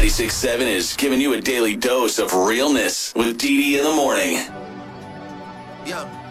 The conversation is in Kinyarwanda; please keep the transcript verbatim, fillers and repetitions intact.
ninety-six point seven is giving you a daily dose of realness with Dee Dee in the morning. Yeah.